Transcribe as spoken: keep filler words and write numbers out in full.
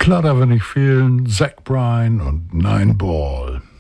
Klar darf er nicht fehlen, Zach Bryan und Nine Ball.